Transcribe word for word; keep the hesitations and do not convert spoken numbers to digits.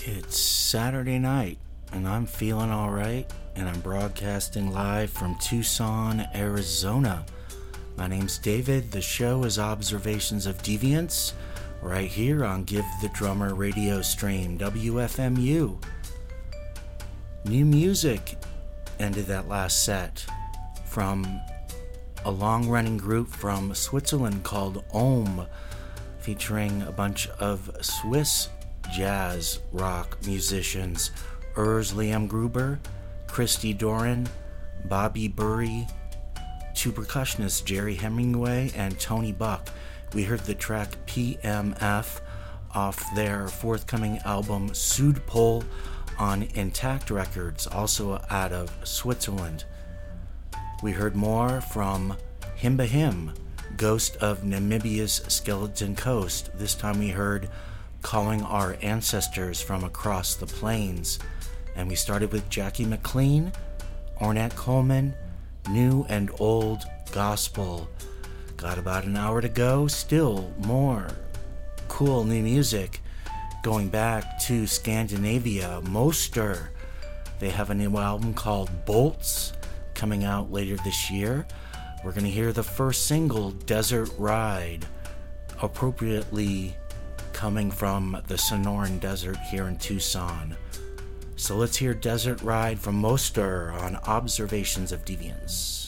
It's Saturday night, and I'm feeling alright, and I'm broadcasting live from Tucson, Arizona. My name's David. The show is Observations of Deviance, right here on Give the Drummer radio stream, W F M U. New music ended that last set from a long-running group from Switzerland called Ohm, featuring a bunch of Swiss jazz rock musicians, Urs Liam Gruber, Christy Doran, Bobby Burry, two percussionists Jerry Hemingway and Tony Buck. We heard the track P M F off their forthcoming album Südpol on Intact Records, also out of Switzerland. We heard more from Himba Him, Ghost of Namibia's Skeleton Coast. This time we heard Calling Our Ancestors from Across the Plains. And we started with Jackie McLean, Ornette Coleman, New and Old Gospel. Got about an hour to go. Still more cool new music. Going back to Scandinavia, Moster. They have a new album called Bolts coming out later this year. We're going to hear the first single, Desert Ride, appropriately coming from the Sonoran Desert here in Tucson. So let's hear Desert Ride from Moster on Observations of Deviance.